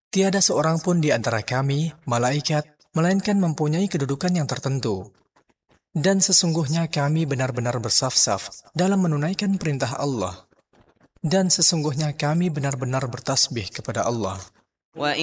Tiada seorang pun di antara kami, malaikat, melainkan mempunyai kedudukan yang tertentu. Dan sesungguhnya kami benar-benar bersaf-saf dalam menunaikan perintah Allah. Dan sesungguhnya kami benar-benar bertasbih kepada Allah.